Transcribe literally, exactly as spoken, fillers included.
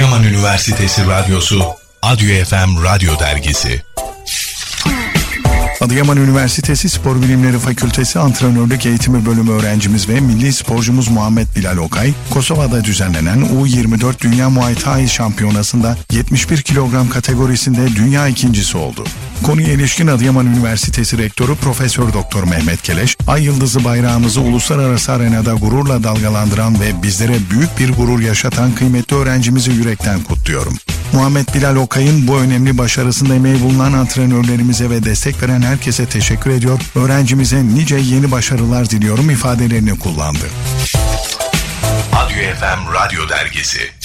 Adıyaman Üniversitesi Radyosu, Adyo F M Radyo Dergisi. Adıyaman Üniversitesi Spor Bilimleri Fakültesi Antrenörlük Eğitimi Bölümü öğrencimiz ve milli sporcumuz Muhammed Bilal Okay, Kosova'da düzenlenen U yirmi dört Dünya Muay Thai Şampiyonası'nda yetmiş bir kilogram kategorisinde dünya ikincisi oldu. Konuya ilişkin Adıyaman Üniversitesi Rektörü Profesör Doktor Mehmet Keleş, Ay Yıldızı bayrağımızı uluslararası arenada gururla dalgalandıran ve bizlere büyük bir gurur yaşatan kıymetli öğrencimizi yürekten kutluyorum. Muhammed Bilal Okay'ın bu önemli başarısında emeği bulunan antrenörlerimize ve destek veren herkese teşekkür ediyor, öğrencimize nice yeni başarılar diliyorum ifadelerini kullandı. Adyo F M Radyo Dergisi.